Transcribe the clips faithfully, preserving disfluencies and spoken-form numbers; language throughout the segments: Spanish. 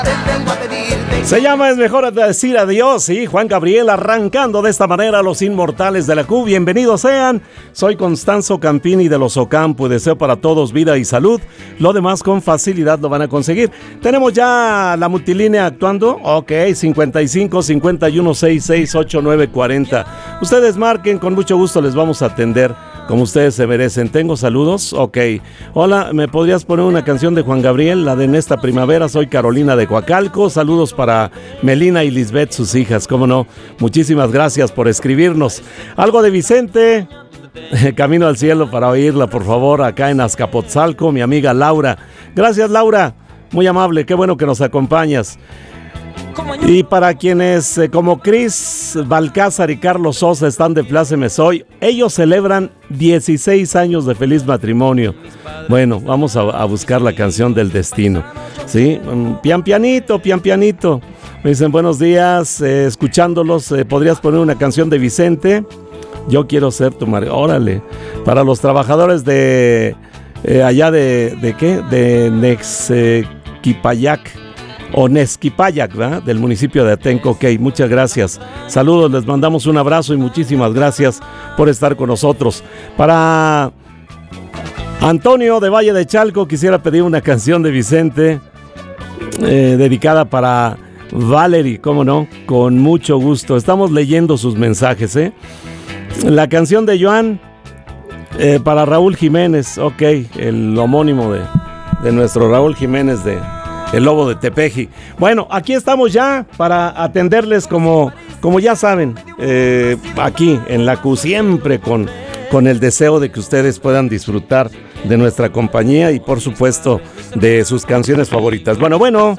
Se llama Es Mejor Decir Adiós, y Juan Gabriel arrancando de esta manera a los inmortales de la Q. Bienvenidos sean, soy Constanzo Campini de los Ocampo y deseo para todos vida y salud. Lo demás con facilidad lo van a conseguir. Tenemos ya la multilínea actuando. Ok, cincuenta y cinco, cincuenta y uno, sesenta y seis, ochenta y nueve, cuarenta. Ustedes marquen, con mucho gusto les vamos a atender como ustedes se merecen. Tengo saludos. Ok. Hola, ¿me podrías poner una canción de Juan Gabriel? La de En esta primavera. Soy Carolina de Coacalco. Saludos para Melina y Lisbeth, sus hijas. ¿Cómo no? Muchísimas gracias por escribirnos. Algo de Vicente. Camino al cielo para oírla, por favor, acá en Azcapotzalco, mi amiga Laura. Gracias, Laura. Muy amable. Qué bueno que nos acompañas. Y para quienes eh, como Cris Balcázar y Carlos Sosa están de plácemes hoy, ellos celebran dieciséis años de feliz matrimonio. Bueno, vamos a, a buscar la canción del destino, ¿sí? Pian pianito, pian pianito. Me dicen buenos días, eh, escuchándolos, eh, ¿podrías poner una canción de Vicente? Yo quiero ser tu marido. Órale. Para los trabajadores de eh, allá de, ¿de qué? De Nexquipayac. O Nesquipayac, ¿verdad? Del municipio de Atenco. Ok, muchas gracias. Saludos, les mandamos un abrazo y muchísimas gracias por estar con nosotros. Para Antonio de Valle de Chalco, quisiera pedir una canción de Vicente eh, dedicada para Valerie, ¿cómo no? Con mucho gusto. Estamos leyendo sus mensajes, ¿eh? La canción de Joan eh, para Raúl Jiménez, ok, el homónimo de, de nuestro Raúl Jiménez de El Lobo de Tepeji. Bueno, aquí estamos ya para atenderles como, como ya saben, eh, aquí en la Q, siempre con, con el deseo de que ustedes puedan disfrutar de nuestra compañía y por supuesto de sus canciones favoritas. Bueno, bueno.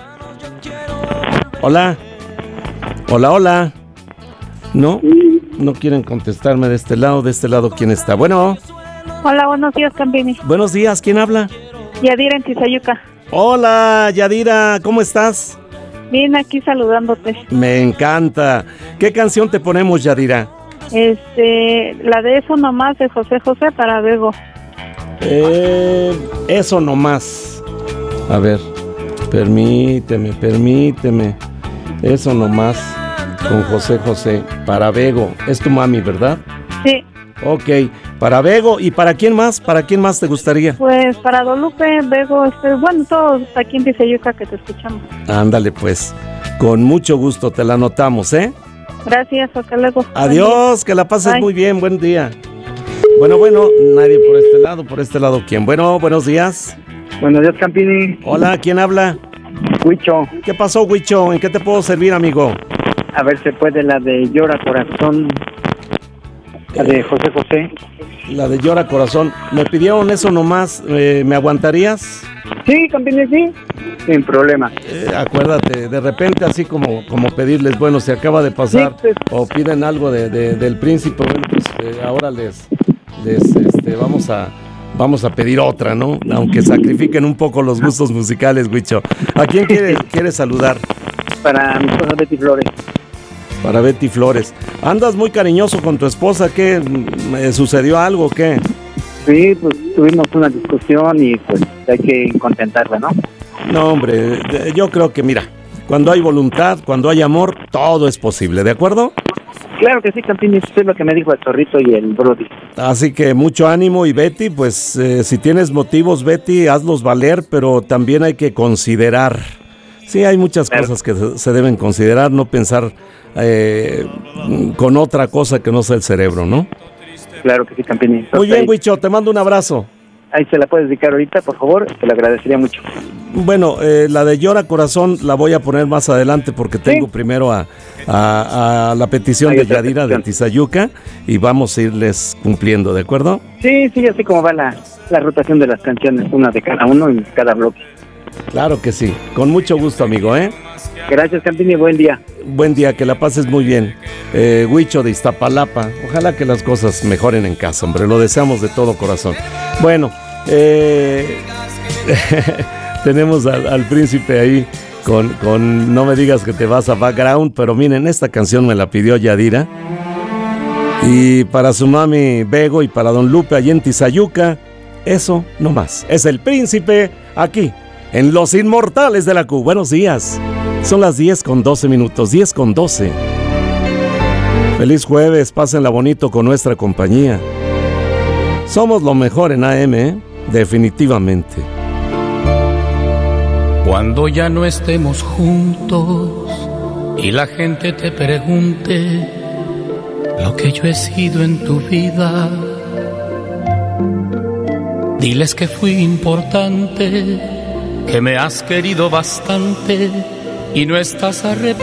Hola. Hola, hola. ¿No? No quieren contestarme de este lado. De este lado, ¿quién está? Bueno. Hola, buenos días, Campini. Buenos días, ¿quién habla? Yadira en Tizayuca. Hola, Yadira, ¿cómo estás? Bien, aquí saludándote. Me encanta. ¿Qué canción te ponemos, Yadira? Este, la de Eso Nomás de José José para Bego. Eh, eso nomás. A ver, permíteme, permíteme. Eso nomás con José José para Bego. Es tu mami, ¿verdad? Sí. Ok, para Bego. ¿Y para quién más? ¿Para quién más te gustaría? Pues para Dolupe, Bego, este, bueno, todos aquí en Tizayuca que te escuchamos. Ándale pues, con mucho gusto te la anotamos, ¿eh? Gracias, hasta luego. Adiós, que la pases Bye. muy bien, buen día. Bueno, bueno, nadie por este lado, por este lado, ¿quién? Bueno, buenos días. Buenos días, Campini. Hola, ¿quién habla? Huicho. ¿Qué pasó, Huicho? ¿En qué te puedo servir, amigo? A ver, ¿se puede la de Llora Corazón? La de José José. La de Llora Corazón. Me pidieron eso nomás, eh, ¿me aguantarías? Sí, Campini, sí. Sin problema. Eh, acuérdate, de repente así como, como pedirles, bueno, se acaba de pasar, sí, pues, o piden algo de, de, del príncipe, bueno, pues eh, ahora les, les este, vamos a... Vamos a pedir otra, ¿no? Aunque sacrifiquen un poco los gustos musicales, Huicho. ¿A quién quieres quiere saludar? Para mi esposa Betty Flores. Para Betty Flores. ¿Andas muy cariñoso con tu esposa? ¿Qué? ¿Me sucedió algo o qué? Sí, pues tuvimos una discusión y pues hay que contentarla, ¿no? No, hombre, yo creo que mira, cuando hay voluntad, cuando hay amor, todo es posible, ¿de acuerdo? Claro que sí, Campini, eso es lo que me dijo el Zorrito y el Brody. Así que mucho ánimo y Betty, pues eh, si tienes motivos, Betty, hazlos valer, pero también hay que considerar. Sí, hay muchas claro. cosas que se, se deben considerar, no pensar eh, con otra cosa que no sea el cerebro, ¿no? Claro que sí, Campini. Entonces, muy bien, Huicho, te mando un abrazo. Ahí se la puedes dedicar ahorita, por favor, te lo agradecería mucho. Bueno, eh, la de Llora Corazón la voy a poner más adelante porque tengo ¿sí? primero a, a, a la petición Ahí de Yadira petición. de Tizayuca y vamos a irles cumpliendo, ¿de acuerdo? Sí, sí, así como va la, la rotación de las canciones, una de cada uno en cada bloque. Claro que sí, con mucho gusto, amigo, ¿eh? Gracias, Campini, buen día. Buen día, que la pases muy bien. Eh, Huicho de Iztapalapa, ojalá que las cosas mejoren en casa, hombre, lo deseamos de todo corazón. Bueno, eh... tenemos al, al príncipe ahí con, con No me digas que te vas a Background, pero miren, esta canción me la pidió Yadira. Y para su mami Bego y para don Lupe allí en Tizayuca, eso no más. Es el príncipe aquí en Los Inmortales de la Q. Buenos días. Son las diez con doce minutos, diez con doce. Feliz jueves, pásenla bonito con nuestra compañía. Somos lo mejor en A M, ¿eh? Definitivamente. Cuando ya no estemos juntos y la gente te pregunte lo que yo he sido en tu vida, diles que fui importante, que me has querido bastante y no estás arrepentido.